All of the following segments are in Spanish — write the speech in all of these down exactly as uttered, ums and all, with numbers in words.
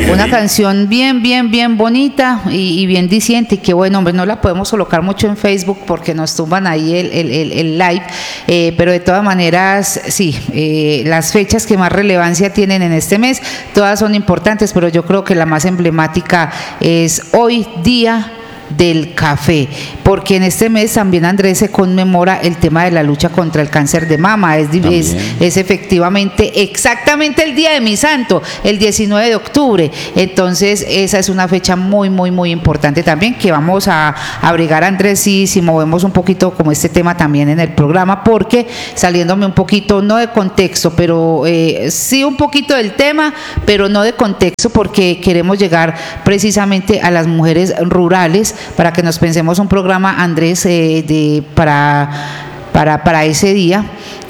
Una canción bien, bien, bien bonita y, y bien diciente, y que bueno, hombre, no la podemos colocar mucho en Facebook porque nos tumban ahí el, el, el, el live, eh, pero de todas maneras, sí, eh, las fechas que más relevancia tienen en este mes, todas son importantes, pero yo creo que la más emblemática es hoy día del café, porque en este mes también, Andrés, se conmemora el tema de la lucha contra el cáncer de mama. Es, es, es efectivamente exactamente el día de mi santo, el diecinueve de octubre. Entonces esa es una fecha muy muy muy importante también, que vamos a abrigar, Andrés, si, si movemos un poquito como este tema también en el programa, porque saliéndome un poquito, no de contexto, pero eh, sí un poquito del tema, pero no de contexto, porque queremos llegar precisamente a las mujeres rurales, para que nos pensemos un programa, Andrés, eh, de, para, para, para ese día.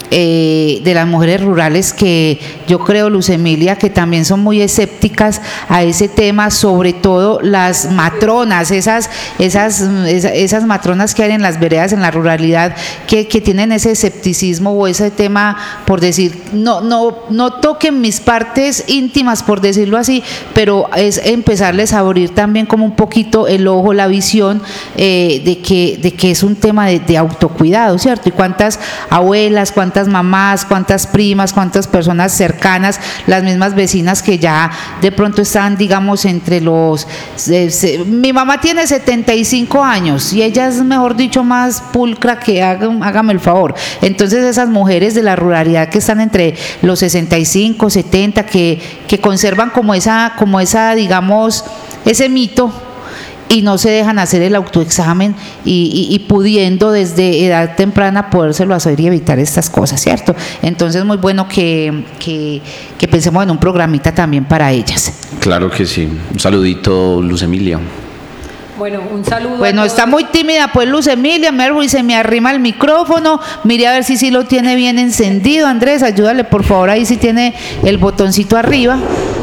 Eh, de las mujeres rurales, que yo creo, Luz Emilia, que también son muy escépticas a ese tema, sobre todo las matronas, esas, esas, esas, esas matronas que hay en las veredas, en la ruralidad, que, que tienen ese escepticismo o ese tema, por decir, no, no, no toquen mis partes íntimas, por decirlo así, pero es empezarles a abrir también como un poquito el ojo, la visión, eh, de, que, de que es un tema de, de autocuidado, ¿cierto? Y cuántas abuelas, cuántas mamás, cuántas primas, cuántas personas cercanas, las mismas vecinas que ya de pronto están, digamos, entre los... Eh, se, mi mamá tiene setenta y cinco años y ella es, mejor dicho, más pulcra que haga, hágame el favor. Entonces esas mujeres de la ruralidad que están entre los sesenta y cinco, setenta, que, que conservan como esa, como esa, digamos, ese mito, y no se dejan hacer el autoexamen y, y, y pudiendo desde edad temprana podérselo hacer y evitar estas cosas, ¿cierto? Entonces muy bueno que, que, que pensemos en un programita también para ellas. Claro que sí. Un saludito, Luz Emilia. Bueno, un saludo. Bueno, está muy tímida pues Luz Emilia, Merwy, se me arrima el micrófono, mire a ver si sí lo tiene bien encendido. Andrés, ayúdale por favor ahí si tiene el botoncito arriba,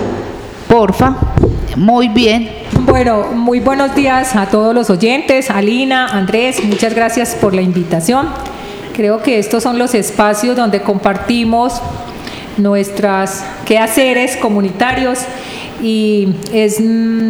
porfa. Muy bien. Bueno, muy buenos días a todos los oyentes, a Lina, Andrés, muchas gracias por la invitación. Creo que estos son los espacios donde compartimos nuestros quehaceres comunitarios y es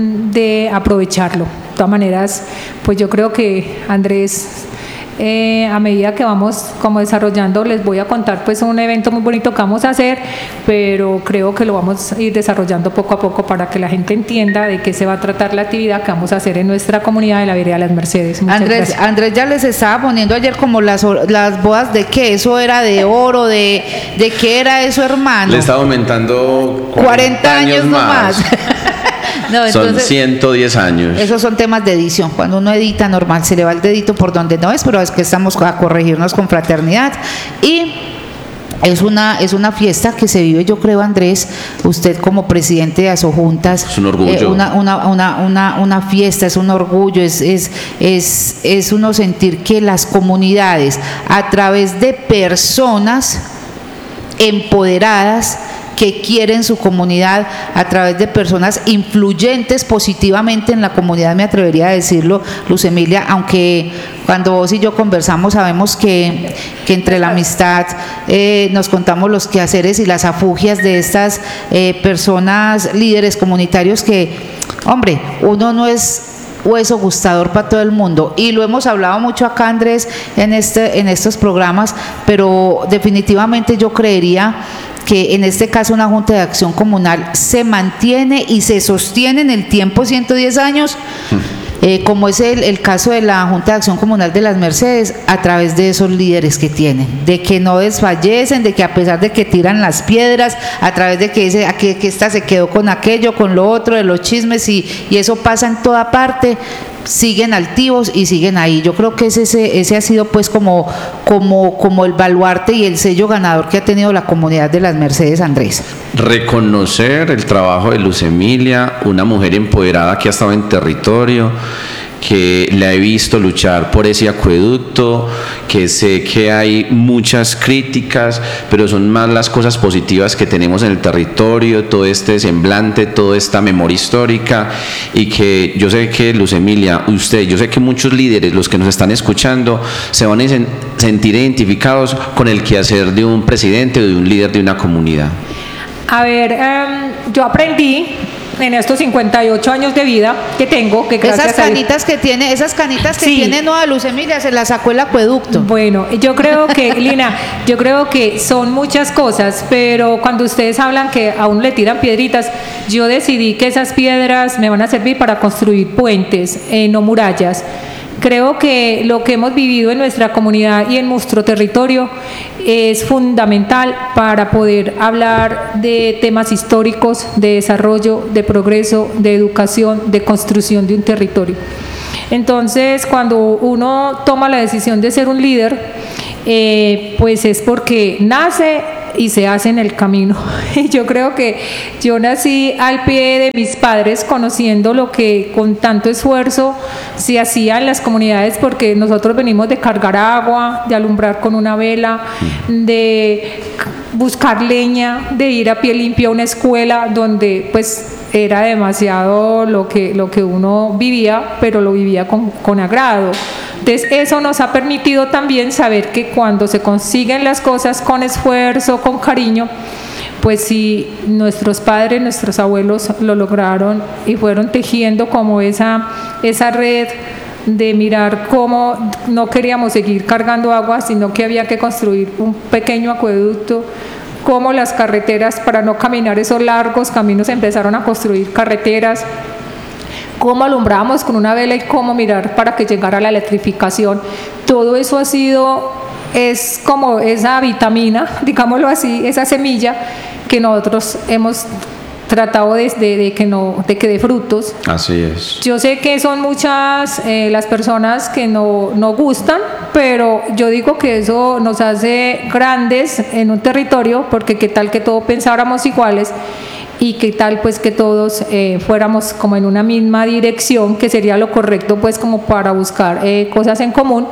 de aprovecharlo. De todas maneras, pues yo creo que Andrés, Eh, a medida que vamos como desarrollando, les voy a contar pues un evento muy bonito que vamos a hacer, pero creo que lo vamos a ir desarrollando poco a poco para que la gente entienda de qué se va a tratar la actividad que vamos a hacer en nuestra comunidad de la Vereda de las Mercedes. Muchas Andrés, gracias. Andrés ya les estaba poniendo ayer como las, las bodas de qué, eso era de oro, de, de qué era eso, hermano. Le estaba aumentando cuarenta, cuarenta años más. No, entonces, son ciento diez años. Esos son temas de edición. Cuando uno edita normal se le va el dedito por donde no es, pero es que estamos a corregirnos con fraternidad. Y es una, es una fiesta que se vive, yo creo, Andrés, usted como presidente de Asojuntas. Es un orgullo. Eh, una, una, una, una, una fiesta, es un orgullo, es, es, es, es uno sentir que las comunidades, a través de personas empoderadas, que quieren su comunidad, a través de personas influyentes positivamente en la comunidad, me atrevería a decirlo, Luz Emilia, aunque cuando vos y yo conversamos sabemos que, que entre la amistad eh, nos contamos los quehaceres y las afugias de estas eh, personas, líderes comunitarios que, hombre, uno no es hueso gustador para todo el mundo, y lo hemos hablado mucho acá, Andrés, en, este, en estos programas, pero definitivamente yo creería que en este caso una Junta de Acción Comunal se mantiene y se sostiene en el tiempo ciento diez años, eh, como es el, el caso de la Junta de Acción Comunal de las Mercedes, a través de esos líderes que tienen, de que no desfallecen, de que a pesar de que tiran las piedras, a través de que dice que, que esta se quedó con aquello, con lo otro, de los chismes, y, y eso pasa en toda parte, siguen altivos y siguen ahí. Yo creo que ese, ese ha sido pues como, como, como el baluarte y el sello ganador que ha tenido la comunidad de las Mercedes, Andrés. Reconocer el trabajo de Luz Emilia, una mujer empoderada que ha estado en territorio, que la he visto luchar por ese acueducto, que sé que hay muchas críticas, pero son más las cosas positivas que tenemos en el territorio, todo este semblante, toda esta memoria histórica, y que yo sé que Luz Emilia, usted, yo sé que muchos líderes, los que nos están escuchando, se van a sentir identificados con el quehacer de un presidente o de un líder de una comunidad. A ver, um, yo aprendí en estos cincuenta y ocho años de vida que tengo, que gracias esas canitas que tiene, esas canitas que sí. tiene Nueva Luz Emilia, se las sacó el acueducto. Bueno, yo creo que, Lina, yo creo que son muchas cosas, pero cuando ustedes hablan que a uno le tiran piedritas, yo decidí que esas piedras me van a servir para construir puentes, eh, no murallas. Creo que lo que hemos vivido en nuestra comunidad y en nuestro territorio es fundamental para poder hablar de temas históricos, de desarrollo, de progreso, de educación, de construcción de un territorio. Entonces, cuando uno toma la decisión de ser un líder, eh, pues es porque nace y se hace en el camino. Yo creo que yo nací al pie de mis padres, conociendo lo que con tanto esfuerzo se hacía en las comunidades, porque nosotros venimos de cargar agua, de alumbrar con una vela, de buscar leña, de ir a pie limpio a una escuela donde pues era demasiado lo que, lo que uno vivía, pero lo vivía con, con agrado. Entonces eso nos ha permitido también saber que cuando se consiguen las cosas con esfuerzo, con cariño, pues si nuestros padres, nuestros abuelos lo lograron y fueron tejiendo como esa, esa red de mirar cómo no queríamos seguir cargando agua, sino que había que construir un pequeño acueducto, cómo las carreteras, para no caminar esos largos caminos, empezaron a construir carreteras, cómo alumbrábamos con una vela y cómo mirar para que llegara la electrificación. Todo eso ha sido, es como esa vitamina, digámoslo así, esa semilla que nosotros hemos tratado de, de, de que no de que dé frutos. Así es. Yo sé que son muchas eh, las personas que no, no gustan, pero yo digo que eso nos hace grandes en un territorio, porque qué tal que todos pensáramos iguales y qué tal pues que todos eh, fuéramos como en una misma dirección, que sería lo correcto pues como para buscar eh, cosas en común.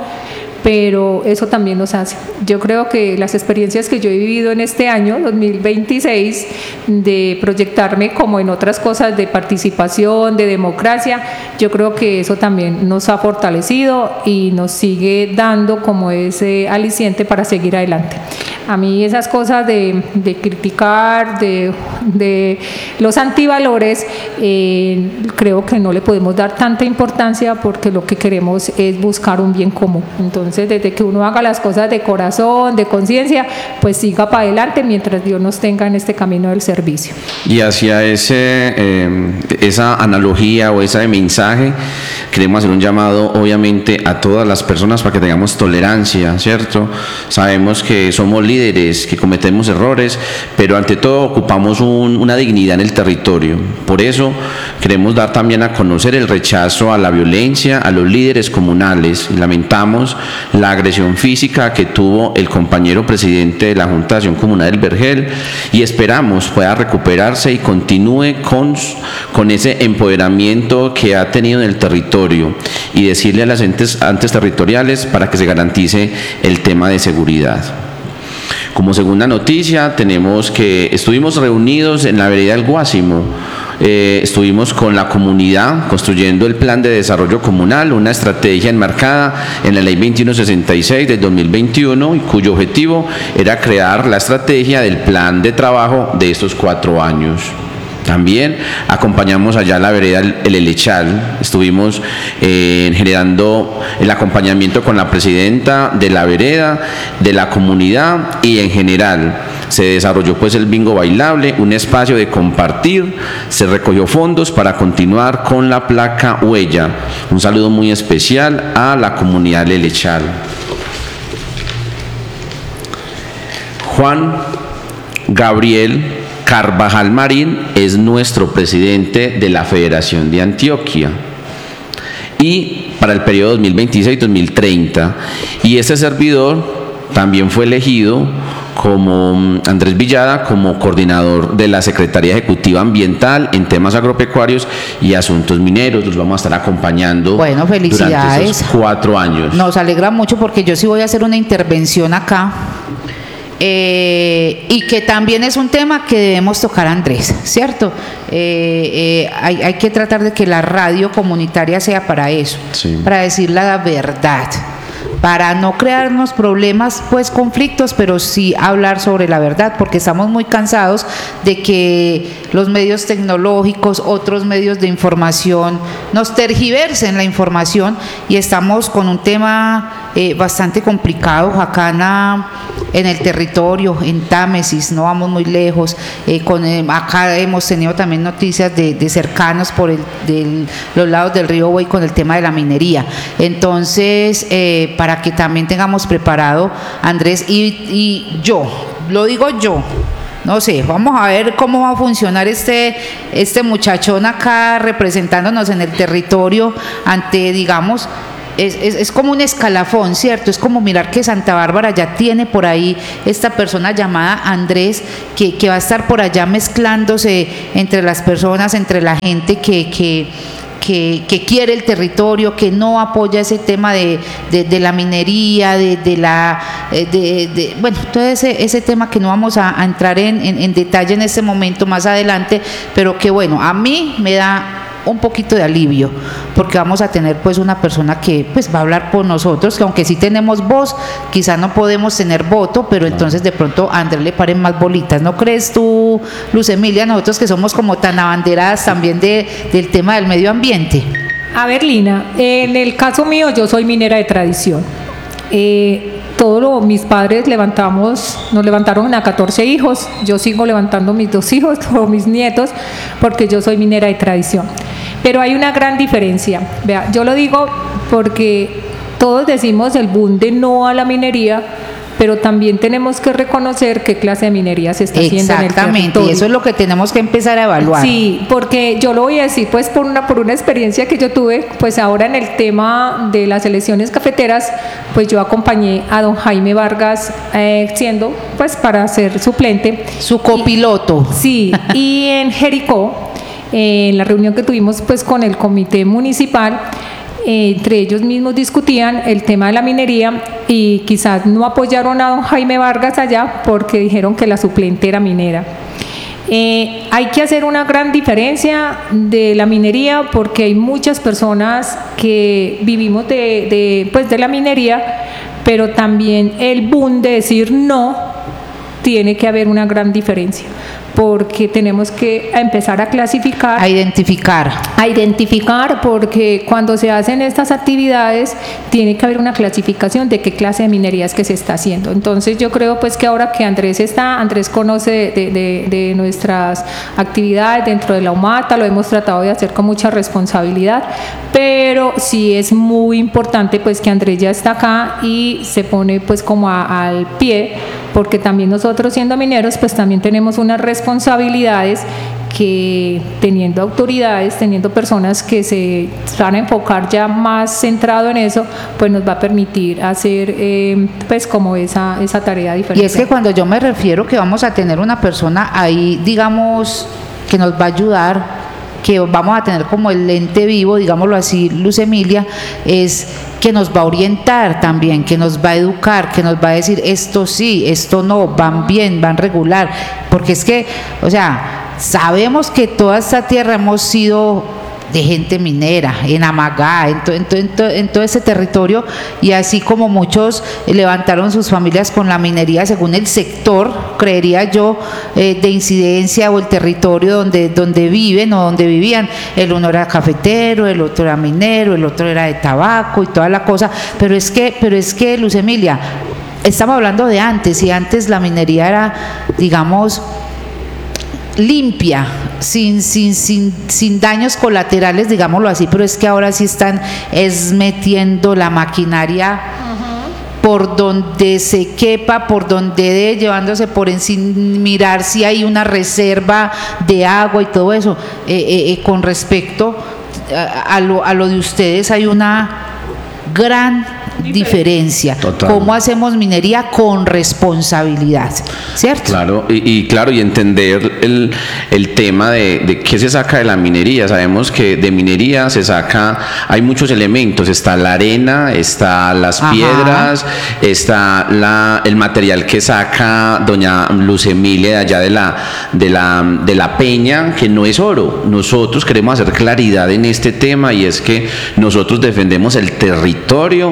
Pero eso también nos hace. Yo creo que las experiencias que yo he vivido en este año, dos mil veintiséis, de proyectarme como en otras cosas de participación, de democracia, yo creo que eso también nos ha fortalecido y nos sigue dando como ese aliciente para seguir adelante. A mí esas cosas de, de criticar, de, de los antivalores, eh, creo que no le podemos dar tanta importancia, porque lo que queremos es buscar un bien común. Entonces, desde que uno haga las cosas de corazón, de conciencia, pues siga para adelante mientras Dios nos tenga en este camino del servicio. Y hacia ese, eh, esa analogía o ese mensaje, queremos hacer un llamado obviamente a todas las personas para que tengamos tolerancia, ¿cierto? Sabemos que somos líderes, que cometemos errores, pero ante todo ocupamos un, una dignidad en el territorio. Por eso queremos dar también a conocer el rechazo a la violencia, a los líderes comunales. Lamentamos la agresión física que tuvo el compañero presidente de la Junta de Acción Comunal del Vergel, y esperamos pueda recuperarse y continúe con, con ese empoderamiento que ha tenido en el territorio, y decirle a las entes, entes territoriales para que se garantice el tema de seguridad. Como segunda noticia, tenemos que estuvimos reunidos en la vereda del Guásimo. Eh, estuvimos con la comunidad construyendo el plan de desarrollo comunal, una estrategia enmarcada en la ley veintiuno sesenta y seis del dos mil veintiuno, y cuyo objetivo era crear la estrategia del plan de trabajo de estos cuatro años. También acompañamos allá a la vereda El Elechal, estuvimos eh, generando el acompañamiento con la presidenta de la vereda, de la comunidad, y en general se desarrolló pues el bingo bailable, un espacio de compartir, se recogió fondos para continuar con la placa huella. Un saludo muy especial a la comunidad El Elechal. Juan Gabriel Carvajal Marín es nuestro presidente de la Federación de Antioquia, y para el periodo dos mil veintiséis a dos mil treinta, y este servidor también fue elegido como Andrés Villada como coordinador de la Secretaría Ejecutiva Ambiental en temas agropecuarios y asuntos mineros. Los vamos a estar acompañando bueno, felicidades. Durante esos cuatro años. Nos alegra mucho, porque yo sí voy a hacer una intervención acá. Eh, y que también es un tema que debemos tocar, Andrés, ¿cierto? Eh, eh, hay, hay que tratar de que la radio comunitaria sea para eso, sí, para decir la verdad, para no crearnos problemas, pues conflictos, pero sí hablar sobre la verdad, porque estamos muy cansados de que los medios tecnológicos, otros medios de información nos tergiversen la información, y estamos con un tema eh, bastante complicado acá en, la, en el territorio, en Támesis, no vamos muy lejos, eh, con, eh, acá hemos tenido también noticias de, de cercanos por el, del, los lados del río Buey con el tema de la minería. Entonces, eh, para que también tengamos preparado, Andrés, y, y yo, lo digo yo, no sé, vamos a ver cómo va a funcionar este, este muchachón acá representándonos en el territorio ante, digamos, es, es, es como un escalafón, ¿cierto? Es como mirar que Santa Bárbara ya tiene por ahí esta persona llamada Andrés, que, que va a estar por allá mezclándose entre las personas, entre la gente que... que Que, que quiere el territorio, que no apoya ese tema de, de, de la minería, de, de la, de, de, bueno, todo ese, ese tema que no vamos a, a entrar en, en, en detalle en este momento, más adelante, pero que bueno, a mí me da un poquito de alivio, porque vamos a tener pues una persona que pues va a hablar por nosotros, que aunque sí tenemos voz, quizás no podemos tener voto, pero entonces de pronto a Andrés le paren más bolitas, ¿no crees tú, Luz Emilia? Nosotros que somos como tan abanderadas también de, del tema del medio ambiente. A ver, Lina, en el caso mío yo soy minera de tradición. Eh, todo lo, mis padres levantamos, nos levantaron a catorce hijos, yo sigo levantando mis dos hijos o mis nietos porque yo soy minera de tradición. Pero hay una gran diferencia, vea, yo lo digo porque todos decimos el boom de no a la minería, pero también tenemos que reconocer qué clase de minería se está haciendo en el territorio. Exactamente, y eso es lo que tenemos que empezar a evaluar. Sí, porque yo lo voy a decir pues por una, por una experiencia que yo tuve, pues ahora en el tema de las elecciones cafeteras, pues yo acompañé a don Jaime Vargas eh, siendo pues para ser suplente. Su copiloto. Y, sí, y en Jericó, eh, en la reunión que tuvimos pues con el comité municipal, Eh, entre ellos mismos discutían el tema de la minería y quizás no apoyaron a don Jaime Vargas allá porque dijeron que la suplente era minera. Eh, hay que hacer una gran diferencia de la minería porque hay muchas personas que vivimos de, de, pues de la minería, pero también el boom de decir no, tiene que haber una gran diferencia, porque tenemos que empezar a clasificar, a identificar. A identificar, porque cuando se hacen estas actividades tiene que haber una clasificación de qué clase de minería es que se está haciendo. Entonces yo creo pues que ahora que Andrés está, Andrés conoce de, de, de nuestras actividades dentro de la UMATA, lo hemos tratado de hacer con mucha responsabilidad, pero sí es muy importante pues que Andrés ya está acá y se pone pues como a, al pie, porque también nosotros siendo mineros pues también tenemos unas responsabilidades que teniendo autoridades, teniendo personas que se van a enfocar ya más centrado en eso, pues nos va a permitir hacer eh, pues como esa, esa tarea diferente. Y es que cuando yo me refiero que vamos a tener una persona ahí, digamos, que nos va a ayudar, que vamos a tener como el ente vivo, digámoslo así, Luz Emilia, es que nos va a orientar también, que nos va a educar, que nos va a decir esto sí, esto no, van bien, van regular, porque es que, o sea, sabemos que toda esta tierra hemos sido de gente minera, en Amagá, en, to, en, to, en, to, en todo ese territorio, y así como muchos levantaron sus familias con la minería según el sector, creería yo, eh, de incidencia o el territorio donde, donde viven o donde vivían, el uno era cafetero, el otro era minero, el otro era de tabaco y toda la cosa, pero es que, pero es que Luz Emilia, estamos hablando de antes, y antes la minería era, digamos, limpia, sin, sin, sin, sin daños colaterales, digámoslo así, pero es que ahora sí están es metiendo la maquinaria uh-huh. por donde se quepa, por donde de, llevándose por encima, mirar si hay una reserva de agua y todo eso. Eh, eh, eh, con respecto a, a, lo, a lo de ustedes hay una gran diferencia. Total. ¿Cómo hacemos minería con responsabilidad? ¿Cierto? Claro, y, y claro, y entender el, el tema de, de qué se saca de la minería. Sabemos que de minería se saca, hay muchos elementos, está la arena, está las Ajá. piedras, está la, el material que saca doña Luz Emilia de allá de la, de la, de la peña, que no es oro. Nosotros queremos hacer claridad en este tema, y es que nosotros defendemos el territorio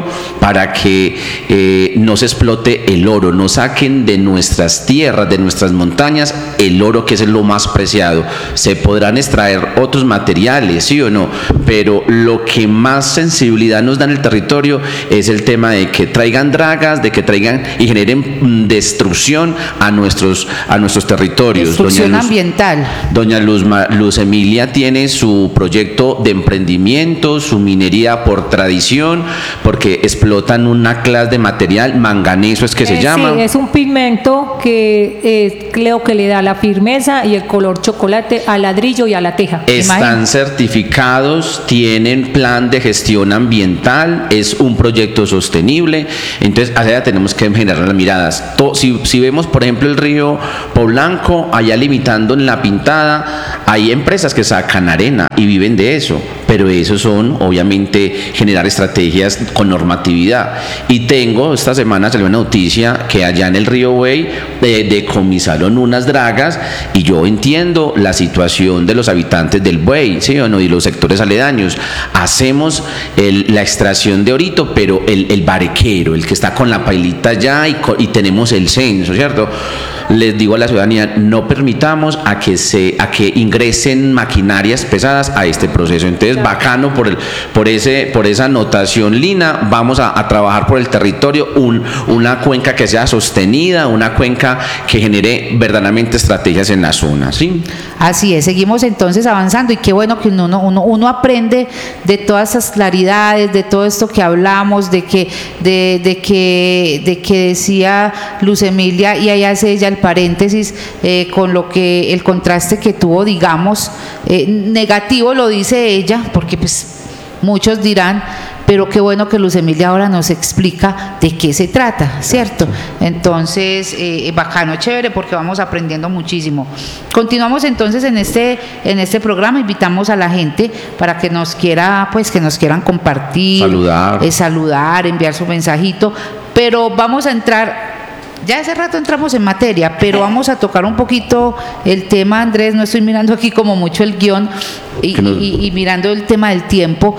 para que eh, no se explote el oro, no saquen de nuestras tierras, de nuestras montañas, el oro, que es lo más preciado. Se podrán extraer otros materiales, sí o no, pero lo que más sensibilidad nos da en el territorio es el tema de que traigan dragas, de que traigan y generen destrucción a nuestros, a nuestros territorios. Destrucción Doña Luz, ambiental. Doña Luz, Luz Emilia tiene su proyecto de emprendimiento, su minería por tradición, porque explotan una clase de material, manganeso es que se eh, llama. Sí, es un pigmento que eh, creo que le da la firmeza y el color chocolate al ladrillo y a la teja. Están Imagínate. certificados, tienen plan de gestión ambiental, es un proyecto sostenible, entonces allá tenemos que generar las miradas. To, si, si vemos, por ejemplo, el río Poblanco, allá limitando en la Pintada, hay empresas que sacan arena y viven de eso, pero eso son, obviamente, generar estrategias con normatividad. Y tengo, esta semana salió una noticia que allá en el río Buey eh, decomisaron unas dragas, y yo entiendo la situación de los habitantes del Buey, ¿sí o no? Y los sectores aledaños. Hacemos el, la extracción de orito, pero el, el barequero, el que está con la pailita allá y, y tenemos el censo, ¿cierto? Les digo a la ciudadanía, no permitamos a que se a que ingresen maquinarias pesadas a este proceso. Entonces, bacano por el por ese por esa anotación, Lina. Vamos a, a trabajar por el territorio, un, una cuenca que sea sostenida, una cuenca que genere verdaderamente estrategias en la zona, ¿sí? Así es, seguimos entonces avanzando, y qué bueno que uno, uno, uno aprende de todas esas claridades, de todo esto que hablamos, de que, de, de que, de que decía Luz Emilia, y ahí hace ella el paréntesis eh, con lo que el contraste que tuvo, digamos, eh, negativo lo dice ella, porque pues muchos dirán, pero qué bueno que Luz Emilia ahora nos explica de qué se trata, ¿cierto? Entonces, eh, bacano, chévere, porque vamos aprendiendo muchísimo. Continuamos entonces en este, en este programa, invitamos a la gente para que nos quiera, pues que nos quieran compartir, saludar, eh, saludar, enviar su mensajito, pero vamos a entrar. Ya hace rato entramos en materia, pero vamos a tocar un poquito el tema, Andrés, no estoy mirando aquí como mucho el guión y, no, y, y mirando el tema del tiempo.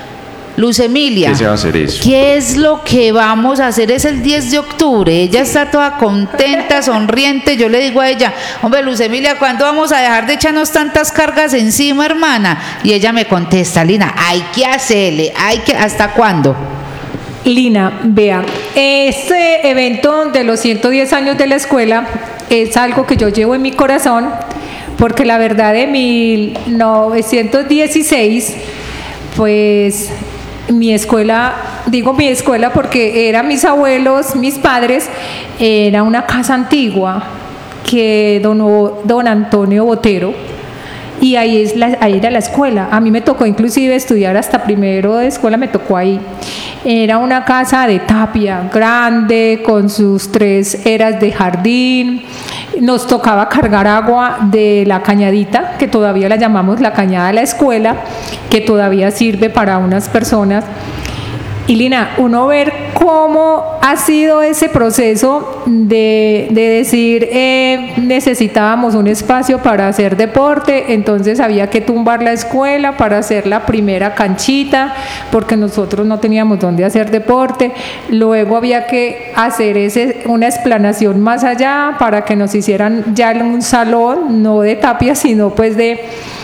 Luz Emilia, ¿qué se va a hacer eso? ¿Qué es lo que vamos a hacer? Es el diez de octubre, ella está toda contenta, sonriente, yo le digo a ella, hombre, Luz Emilia, ¿cuándo vamos a dejar de echarnos tantas cargas encima, hermana? Y ella me contesta, Lina, hay que hacerle, hay que, ¿hasta cuándo? Lina, vea, este evento de los ciento diez años de la escuela es algo que yo llevo en mi corazón, porque la verdad de mil novecientos dieciséis, pues mi escuela, digo mi escuela porque eran mis abuelos, mis padres, era una casa antigua que donó don Antonio Botero, y ahí, es la, ahí era la escuela. A mí me tocó inclusive estudiar hasta primero de escuela, me tocó ahí. Era una casa de tapia grande, con sus tres eras de jardín. Nos tocaba cargar agua de la cañadita, que todavía la llamamos la cañada de la escuela, que todavía sirve para unas personas. Y Lina, uno ver cómo ha sido ese proceso de, de decir eh, necesitábamos un espacio para hacer deporte, entonces había que tumbar la escuela para hacer la primera canchita, porque nosotros no teníamos dónde hacer deporte, luego había que hacer ese, una explanación más allá para que nos hicieran ya un salón, no de tapia, sino pues de...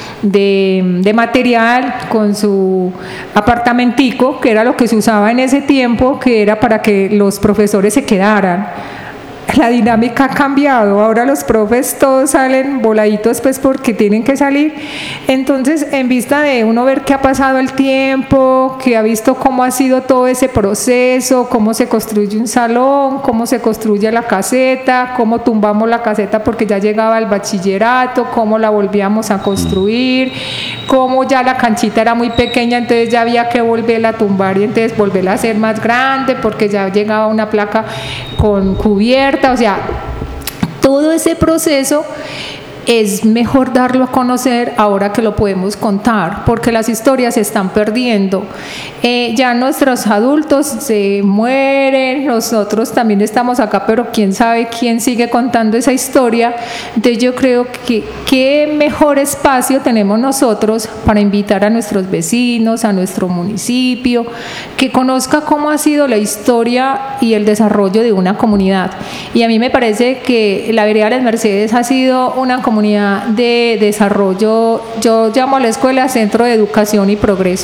De, de material, con su apartamentico, que era lo que se usaba en ese tiempo, que era para que los profesores se quedaran. La dinámica ha cambiado, ahora los profes todos salen voladitos pues porque tienen que salir. Entonces, en vista de uno ver qué ha pasado el tiempo, que ha visto cómo ha sido todo ese proceso, cómo se construye un salón, cómo se construye la caseta, cómo tumbamos la caseta porque ya llegaba el bachillerato, cómo la volvíamos a construir, cómo ya la canchita era muy pequeña, entonces ya había que volverla a tumbar y entonces volverla a hacer más grande porque ya llegaba una placa con cubierta. O sea, todo ese proceso es mejor darlo a conocer ahora que lo podemos contar, porque las historias se están perdiendo. Eh, ya nuestros adultos se mueren, nosotros también estamos acá, pero quién sabe quién sigue contando esa historia. Entonces yo creo que qué mejor espacio tenemos nosotros para invitar a nuestros vecinos, a nuestro municipio, que conozca cómo ha sido la historia y el desarrollo de una comunidad. Y a mí me parece que la Vereda Las Mercedes ha sido una comunidad de desarrollo, yo llamo a la escuela Centro de Educación y Progreso,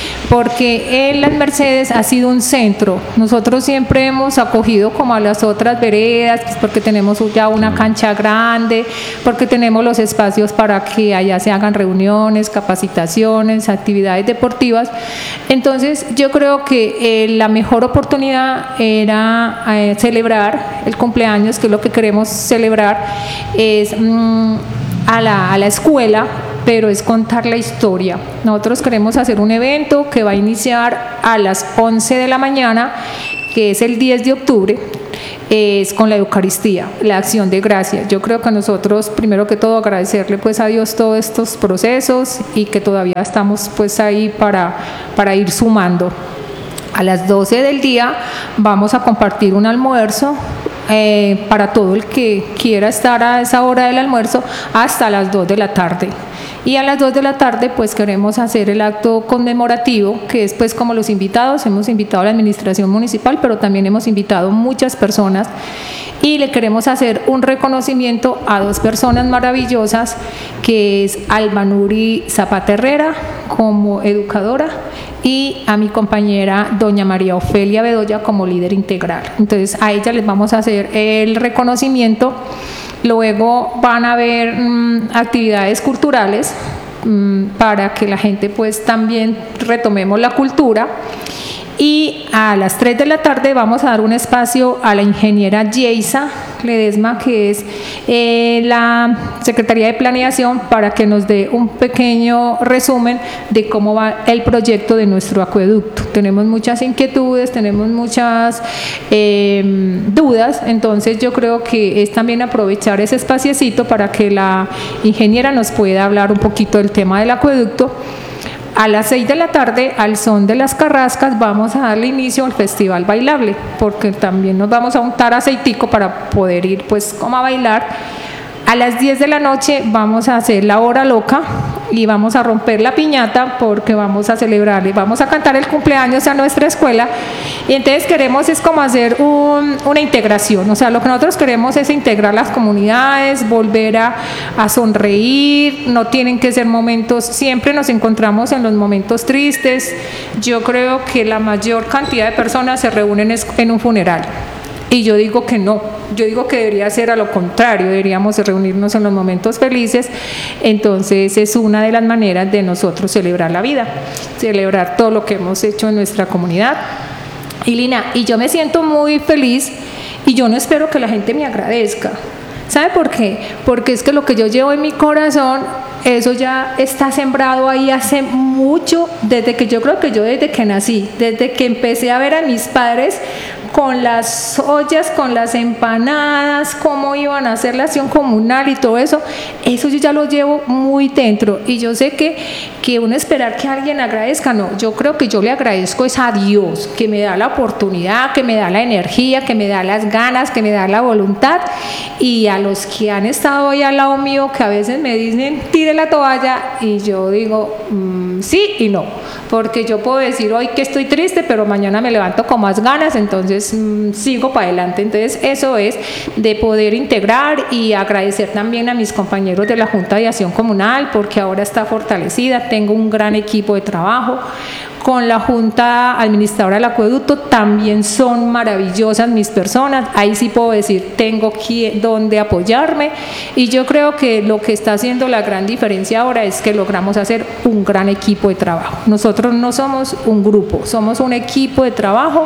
porque en Las Mercedes ha sido un centro. Nosotros siempre hemos acogido como a las otras veredas, pues porque tenemos ya una cancha grande, porque tenemos los espacios para que allá se hagan reuniones, capacitaciones, actividades deportivas. Entonces yo creo que eh, la mejor oportunidad era eh, celebrar el cumpleaños, que es lo que queremos celebrar, es mmm, a la, a la escuela, pero es contar la historia. Nosotros queremos hacer un evento que va a iniciar a las once de la mañana, que es el diez de octubre, es con la Eucaristía, la acción de gracia. Yo creo que nosotros, primero que todo, agradecerle pues a Dios todos estos procesos y que todavía estamos pues ahí para, para ir sumando. A las doce del día vamos a compartir un almuerzo eh, para todo el que quiera estar a esa hora del almuerzo hasta las dos de la tarde. Y a las dos de la tarde pues queremos hacer el acto conmemorativo, que es pues como los invitados, hemos invitado a la administración municipal, pero también hemos invitado muchas personas y le queremos hacer un reconocimiento a dos personas maravillosas, que es Albanuri Zapata Herrera como educadora y a mi compañera doña María Ofelia Bedoya como líder integral. Entonces a ella les vamos a hacer el reconocimiento. Luego van a haber mmm, actividades culturales mmm, para que la gente pues también retomemos la cultura. Y a las tres de la tarde vamos a dar un espacio a la ingeniera Yeisa Ledesma, que es eh, la Secretaría de Planeación, para que nos dé un pequeño resumen de cómo va el proyecto de nuestro acueducto. Tenemos muchas inquietudes, tenemos muchas eh, dudas, entonces yo creo que es también aprovechar ese espaciecito para que la ingeniera nos pueda hablar un poquito del tema del acueducto. A las seis de la tarde, al son de las carrascas, vamos a darle inicio al festival bailable, porque también nos vamos a untar aceitico para poder ir pues como a bailar. A las diez de la noche vamos a hacer la hora loca y vamos a romper la piñata, porque vamos a celebrar y vamos a cantar el cumpleaños a nuestra escuela. Y entonces queremos es como hacer un, una integración, o sea, lo que nosotros queremos es integrar las comunidades, volver a, a sonreír. No tienen que ser momentos, siempre nos encontramos en los momentos tristes. Yo creo que la mayor cantidad de personas se reúnen en un funeral. Y yo digo que no, yo digo que debería ser a lo contrario, deberíamos reunirnos en los momentos felices. Entonces es una de las maneras de nosotros celebrar la vida, celebrar todo lo que hemos hecho en nuestra comunidad. Y Lina, y yo me siento muy feliz y yo no espero que la gente me agradezca. ¿Sabe por qué? Porque es que lo que yo llevo en mi corazón, eso ya está sembrado ahí hace mucho, desde que yo creo que yo desde que nací, desde que empecé a ver a mis padres con las ollas, con las empanadas, cómo iban a hacer la acción comunal y todo eso, eso yo ya lo llevo muy dentro. Y yo sé que, que uno esperar que alguien agradezca, no, yo creo que yo le agradezco es a Dios, que me da la oportunidad, que me da la energía, que me da las ganas, que me da la voluntad, y a los que han estado ahí al lado mío, que a veces me dicen, tire la toalla, y yo digo, mmm, sí y no, porque yo puedo decir hoy que estoy triste, pero mañana me levanto con más ganas, entonces mmm, sigo para adelante. Entonces eso es de poder integrar y agradecer también a mis compañeros de la Junta de Acción Comunal, porque ahora está fortalecida, tengo un gran equipo de trabajo. Con la Junta Administradora del Acueducto también son maravillosas mis personas, ahí sí puedo decir, tengo quien, donde apoyarme, y yo creo que lo que está haciendo la gran diferencia ahora es que logramos hacer un gran equipo de trabajo. Nosotros no somos un grupo, somos un equipo de trabajo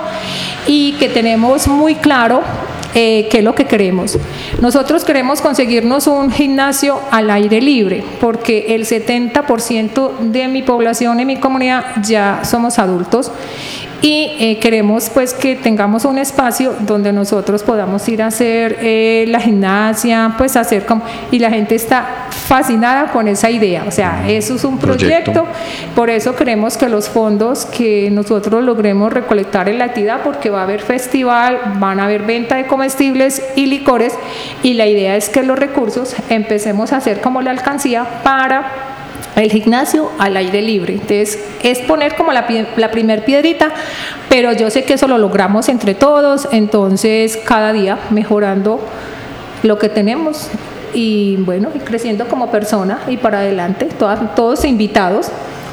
y que tenemos muy claro Eh, qué es lo que queremos. Nosotros queremos conseguirnos un gimnasio al aire libre, porque el setenta por ciento de mi población en mi comunidad ya somos adultos y eh, queremos pues que tengamos un espacio donde nosotros podamos ir a hacer eh, la gimnasia, pues hacer como, y la gente está fascinada con esa idea, o sea, eso es un proyecto, proyecto. Por eso queremos que los fondos que nosotros logremos recolectar en la entidad, porque va a haber festival, van a haber venta de comestibles y licores, y la idea es que los recursos empecemos a hacer como la alcancía para el gimnasio al aire libre. Entonces es poner como la, la primer piedrita, pero yo sé que eso lo logramos entre todos, entonces cada día mejorando lo que tenemos y bueno, y creciendo como persona y para adelante, todas, todos invitados.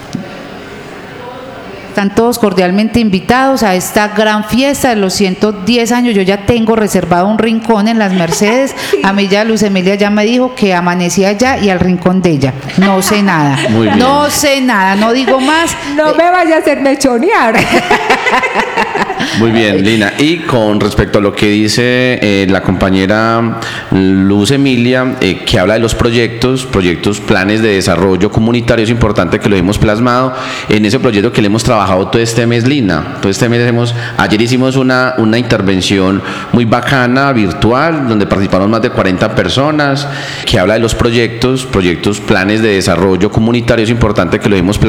Están todos cordialmente invitados a esta gran fiesta de los ciento diez años. Yo ya tengo reservado un rincón en las Mercedes. Sí. A mí ya Luz Emilia ya me dijo que amanecía allá y al rincón de ella. No sé nada. Muy bien. No sé nada, no digo más. No me vaya a hacer mechonear. Muy bien, Lina. Y con respecto a lo que dice eh, la compañera Luz Emilia, eh, que habla de los proyectos, proyectos, planes de desarrollo comunitario, es importante que lo hemos plasmado en ese proyecto que le hemos trabajado todo este mes, Lina. Todo este mes hemos, ayer hicimos una, una intervención muy bacana, virtual, donde participaron más de cuarenta personas, que habla de los proyectos, proyectos, planes de desarrollo comunitario, es importante que lo hemos plasmado